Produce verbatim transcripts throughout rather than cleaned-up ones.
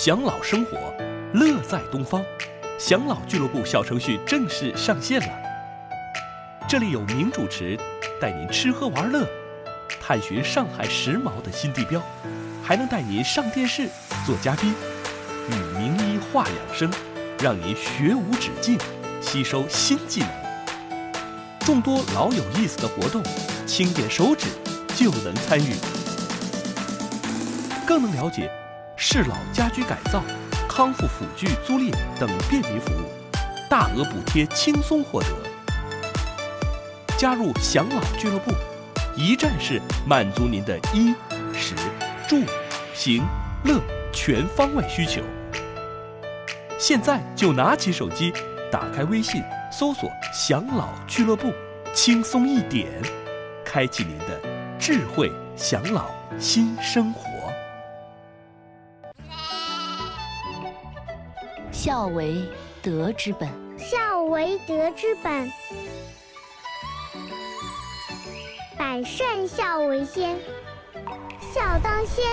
享老生活，乐在东方。享老俱乐部小程序正式上线了，这里有名主持带您吃喝玩乐，探寻上海时髦的新地标，还能带您上电视做嘉宾，与名医话养生，让您学无止境，吸收新技能。众多老有意思的活动，轻点手指就能参与，更能了解适老家居改造、康复辅具租赁等便民服务，大额补贴轻松获得。加入享老俱乐部，一站式满足您的衣食住行乐全方位需求。现在就拿起手机，打开微信，搜索享老俱乐部，轻松一点，开启您的智慧享老新生活。 孝为德之本， 孝为德之本，百善孝为先，孝当先。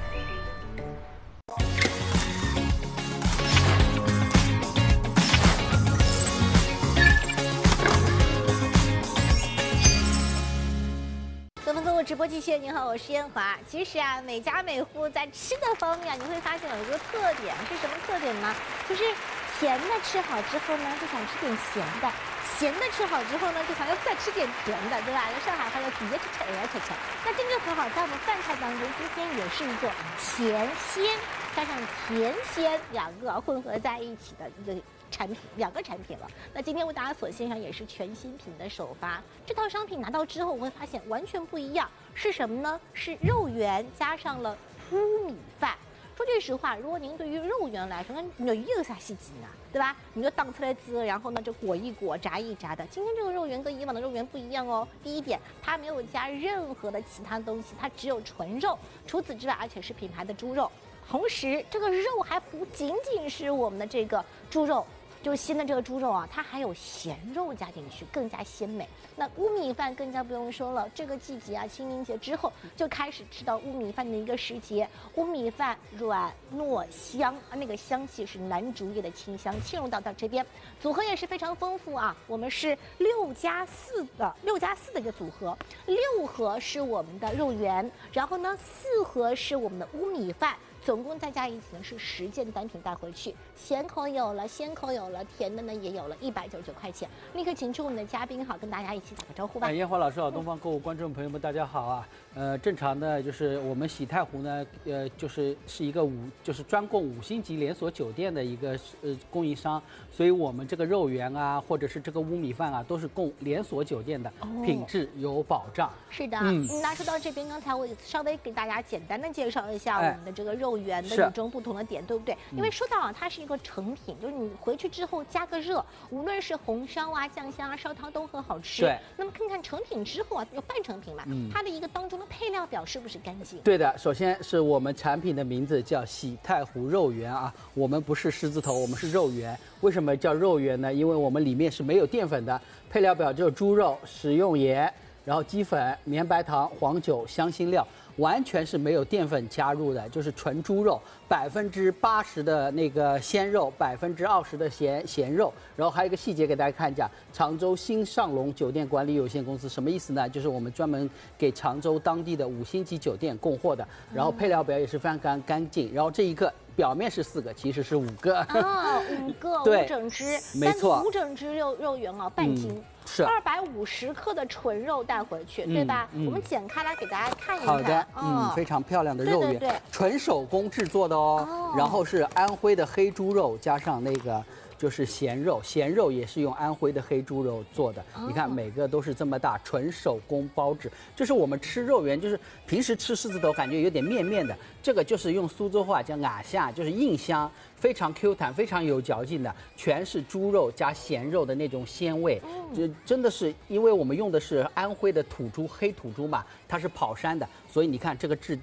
各位跟我直播继续，您好，我是燕华。其实啊，每家每户在吃的方面啊，你会发现有一个特点，是什么特点呢？就是甜的吃好之后呢，就想吃点咸的；咸的吃好之后呢，就想要再吃点甜的，对吧？那上海话叫底下吃吃，哎呀吃吃。那这就很好，在我们饭菜当中，今天也是一个咸鲜加上甜鲜两个混合在一起的一个产品，两个产品了。那今天为大家所欣赏也是全新品的首发。这套商品拿到之后，我会发现完全不一样，是什么呢？是肉圆加上了乌米饭。说句实话，如果您对于肉圆来说，那肉有啥稀奇呢？对吧？你就当出来之然后呢就裹一裹、炸一炸的。今天这个肉圆跟以往的肉圆不一样哦。第一点，它没有加任何的其他东西，它只有纯肉。除此之外，而且是品牌的猪肉。同时，这个肉还不仅仅是我们的这个猪肉。就是鲜的这个猪肉啊，它还有咸肉加进去，更加鲜美。那乌米饭更加不用说了，这个季节啊，清明节之后就开始吃到乌米饭的一个时节。乌米饭软糯香啊，那个香气是南竹叶的清香沁入到到这边，组合也是非常丰富啊。我们是六加四的六加四的一个组合，六盒是我们的肉圆，然后呢四盒是我们的乌米饭。总共再加一起呢是十件单品带回去，咸口有了，鲜口有了，甜的呢也有了，一百九十九块钱。立刻请出我们的嘉宾好，跟大家一起打个招呼吧。 哎，燕华老师好，东方购物观众朋友们大家好啊。呃，正常的就是我们喜太湖呢，呃，就是是一个五，就是专供五星级连锁酒店的一个呃供应商，所以我们这个肉圆啊，或者是这个乌米饭啊，都是供连锁酒店的，哦、品质有保障。 是的，嗯，那说到这边，刚才我稍微给大家简单的介绍一下我们的这个肉圆的与众不同的点，对不对？因为说到啊，它是一个成品，就是你回去之后加个热，无论是红烧啊、酱香啊、烧汤都很好吃。 对。 那么看看成品之后啊，有半成品嘛，嗯、它的一个当中的配料表是不是干净？ 对的，首先是我们产品的名字叫喜太湖肉圆啊，我们不是狮子头，我们是肉圆。为什么叫肉圆呢？因为我们里面是没有淀粉的，配料表只有猪肉、食用盐，然后鸡粉、绵白糖、黄酒、香辛料。完全是没有淀粉加入的，就是纯猪肉，百分之八十的那个鲜肉，百分之二十的咸咸肉。然后还有一个细节给大家看一下，常州新上龙酒店管理有限公司什么意思呢？就是我们专门给常州当地的五星级酒店供货的。然后配料表也是非常干干净。然后这一个表面是四个，其实是五个。 哦，五个对， 五整只， 没错， 五整只肉肉圆啊，半斤。嗯是二百五十克的纯肉带回去，对吧？ 嗯嗯、 我们剪开来给大家看一看。 好的，嗯，非常漂亮的肉圆， 对对对， 纯手工制作的哦。哦然后是安徽的黑猪肉加上那个就是咸肉，咸肉也是用安徽的黑猪肉做的。哦、你看每个都是这么大，纯手工包制。就是我们吃肉圆，就是平时吃狮子头感觉有点面面的，这个就是用苏州话叫瓦下，就是硬香。非常 Q 弹，非常有嚼劲的，全是猪肉加咸肉的那种鲜味，这真的是因为我们用的是安徽的土猪黑土猪嘛，它是跑山的，所以你看这个质地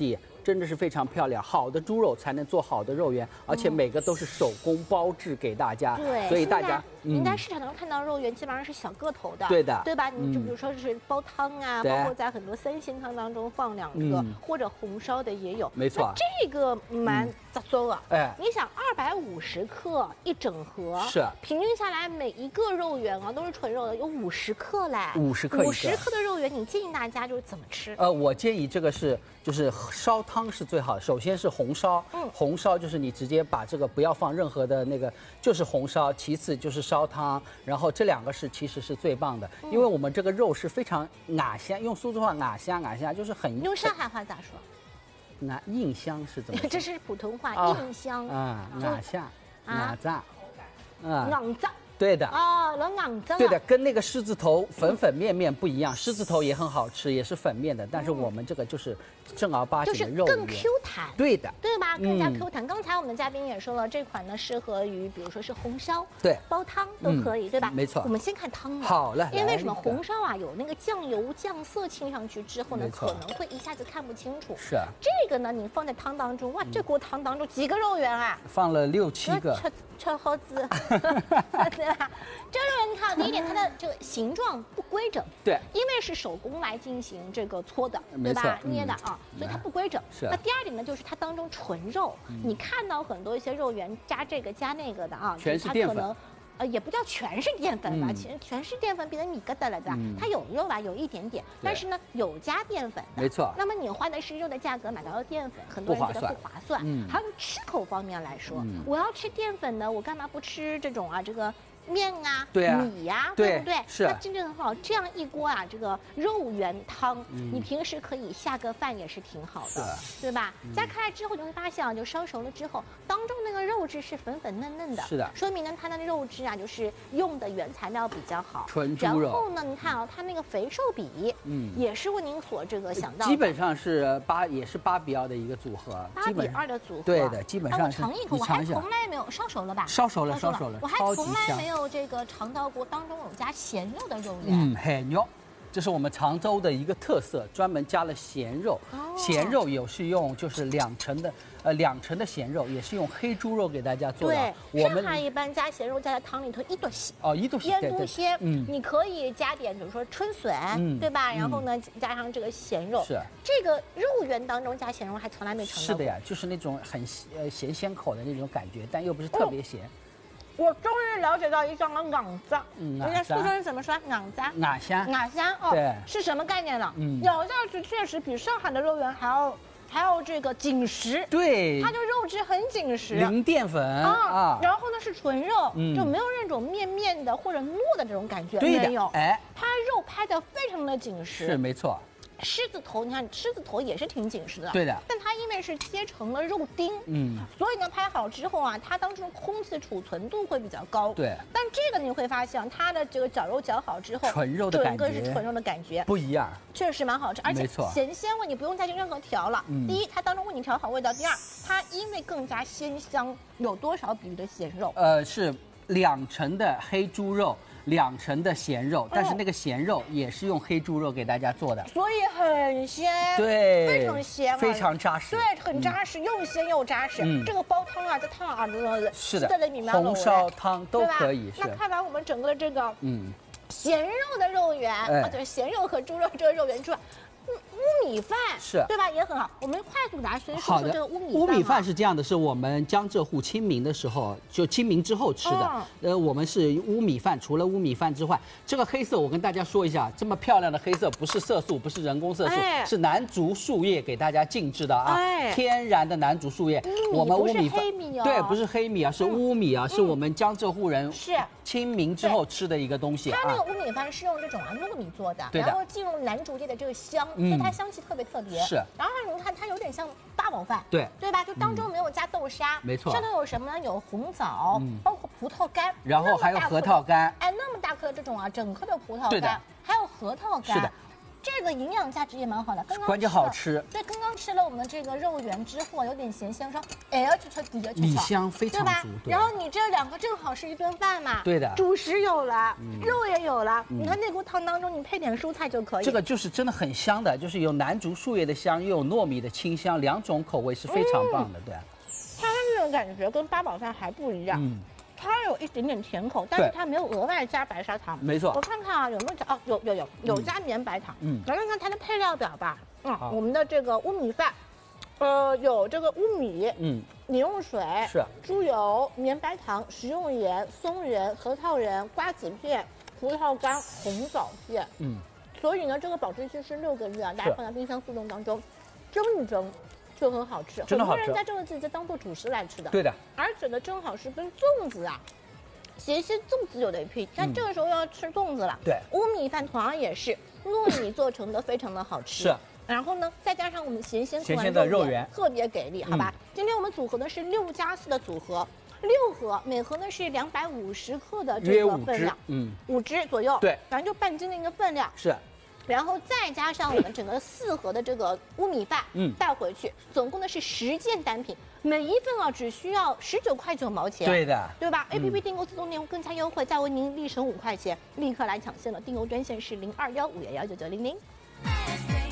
真的是非常漂亮。好的猪肉才能做好的肉圆，而且每个都是手工包制给大家。 对， 所以大家您在市场中看到肉圆基本上是小个头的， 对的， 对吧？你就比如说是煲汤啊，包括在很多三鲜汤当中放两个，或者红烧的也有。 没错， 这个蛮杂糟啊。 哎， 你想二百五十克一整盒， 是平均下来每一个肉圆啊都是纯肉的，有五十克嘞， 五十克， 五十克的肉圆，你建议大家就是怎么吃？ 呃，我建议这个是就是烧汤是最好的。首先是红烧，嗯，红烧就是你直接把这个不要放任何的那个，就是红烧。其次就是烧汤，然后这两个是其实是最棒的，因为我们这个肉是非常瓦香，用苏州话瓦香瓦香就是很。 用上海话咋说？ 那硬香是怎么说？ 这是普通话， 啊、 硬香啊，瓦香，瓦炸， 啊，硬炸。 对的哦，老硬子。 对的，跟那个狮子头粉粉面面不一样，狮子头也很好吃，也是粉面的，但是我们这个就是正儿八经的肉圆， 就是更 Q 弹。 对的， 对吧？更加 Q 弹。刚才我们嘉宾也说了，这款呢适合于比如说是红烧， 对， 煲汤都可以，对吧？ 没错。 我们先看汤吧。 好了， 因为为什么红烧啊有那个酱油酱色浸上去之后呢，可能会一下子看不清楚。 是。 这个呢，你放在汤当中，哇，这锅汤当中几个肉圆啊？ 放了六七个。 吃吃好子，对吧？这肉圆你看，第一点，它的这个形状不规整， 对， 因为是手工来进行这个搓的，对吧？捏的啊，所以它不规整。 是。 那第二点呢，就是它当中纯肉，你看到很多一些肉圆加这个加那个的啊， 全是淀粉。 呃，也不叫全是淀粉吧，全全是淀粉变成米疙瘩了，对吧？它有肉吧，有一点点，但是呢，有加淀粉的， 没错。 那么你花的是肉的价格，买到了淀粉，很多人觉得不划算。嗯。还有吃口方面来说，我要吃淀粉的，我干嘛不吃这种啊？这个。面啊， 对啊， 米呀、啊，对不对？ 是。 那真正很好，这样一锅啊，这个肉圆汤，嗯、你平时可以下个饭也是挺好的，对吧？嗯、加开来之后，你会发现啊，就烧熟了之后，当中那个肉质是粉粉嫩嫩的， 是的， 说明呢它的肉质啊，就是用的原材料比较好， 纯猪肉。 然后呢，你看啊，它那个肥瘦比，嗯，也是为您所这个想到的， 基本上是八，也是八比二的一个组合， 八比二的组合， 对的，基本上。 我尝一口，我还从来没有烧熟了吧？ 烧熟了，烧熟了， 我还从来没有这个尝到。锅当中有加咸肉的肉圆， 嗯，咸肉，这是我们常州的一个特色，专门加了咸肉。哦、咸肉有是用就是两成的，呃，两成的咸肉，也是用黑猪肉给大家做的。 对，我们上海一般加咸肉加在汤里头一多些。 哦，一多些。 腌多些，嗯，你可以加点，比如说春笋，嗯、对吧？然后呢，加上这个咸肉。 是。 这个肉圆当中加咸肉还从来没尝到过。 是的呀，就是那种很呃咸鲜口的那种感觉，但又不是特别咸。哦我终于了解到一种了硬子，人家苏州人怎么说硬子？ 瓦香， 瓦香哦，对，是什么概念呢？嗯，咬下去确实比上海的肉圆还要还要这个紧实， 对， 它的肉质很紧实， 零淀粉啊，然后呢是纯肉，就没有那种面面的或者糯的这种感觉，没有，哎，它肉拍的非常的紧实， 是没错。 狮子头，你看狮子头也是挺紧实的， 对的。 但它因为是切成了肉丁，嗯，所以呢拍好之后啊，它当中空气的储存度会比较高， 对。 但这个你会发现，它的这个绞肉绞好之后， 纯肉的感觉， 整个是纯肉的感觉， 不一样， 确实蛮好吃，而且咸鲜味你不用再进任何调了。嗯、第一，它当中为你调好味道；第二，它因为更加鲜香，有多少比例的咸肉？ 呃，是两成的黑猪肉。两成的咸肉，但是那个咸肉也是用黑猪肉给大家做的， 所以很鲜， 对， 非常鲜， 非常扎实， 对，很扎实，又鲜又扎实。这个煲汤啊，在汤耳朵是的，红烧汤都可以。 那看完我们整个的这个嗯咸肉的肉圆，啊，就是咸肉和猪肉这个肉圆之外。乌米饭是对吧？也很好。我们快速给大家说说这个乌米饭。 乌米饭是这样的，是我们江浙沪清明的时候，就清明之后吃的。哦、呃，我们是乌米饭，除了乌米饭之外，这个黑色我跟大家说一下，这么漂亮的黑色不是色素，不是人工色素，哎、是南竹树叶给大家静置的啊，哎、天然的南竹树叶。我们乌米饭米、哦、 对，不是黑米啊，是乌米啊，嗯、是我们江浙沪人是清明之后吃的一个东西。 它那个乌米饭是用这种啊糯米做的， 对的， 然后进入南竹叶的这个香，所以它香气特别特别。 是， 然后你看它有点像八宝饭， 对对吧？就当中没有加豆沙， 没错。 上头有什么呢？有红枣，包括葡萄干， 然后还有核桃干， 哎，那么大颗的这种啊，整颗的葡萄干，还有核桃干。 是的。 这个营养价值也蛮好的，刚刚关键好吃。 对，刚刚吃了我们这个肉圆之后，有点咸香，说哎呀，这这底下米香非常足。 然后你这两个正好是一顿饭嘛。 对的。 主食有了，肉也有了，你看那锅汤当中你配点蔬菜就可以。 这个就是真的很香的，就是有南竹树叶的香，又有糯米的清香，两种口味是非常棒的，对。 它这种感觉跟八宝饭还不一样。嗯。它有一点点甜口，但是它没有额外加白砂糖。 没错， 我看看啊，有没有加？哦，有有有有加绵白糖。嗯，来看看它的配料表吧。嗯，我们的这个乌米饭，呃，有这个乌米，嗯，饮用水是猪油、绵白糖、食用盐、松仁、核桃仁、瓜子片、葡萄干、红枣片。嗯，所以呢，这个保质期是六个月啊，大家放在冰箱速冻当中蒸一蒸。就很好吃， 真的好吃。 很多人在这个季节当做主食来吃的。 对的， 而且呢，正好是跟粽子啊，谐星粽子有的一拼。像这个时候要吃粽子了， 对， 乌米饭同样也是糯米做成的，非常的好吃。 是。 然后呢，再加上我们咸鲜咸鲜的肉圆， 特别给力，好吧？今天我们组合的是六加四的组合，六盒，每盒呢是两百五十克的这个分量，嗯，五只左右， 对， 反正就半斤的一个分量。 是。 然后再加上我们整个四盒的这个乌米饭，嗯，带回去，总共呢是十件单品，每一份啊只需要十九块九毛钱， 对的， 对吧、嗯、？A P P 订购自动订购更加优惠，再为您立省五块钱，立刻来抢现了，订购专线是零二幺五幺幺九九零零。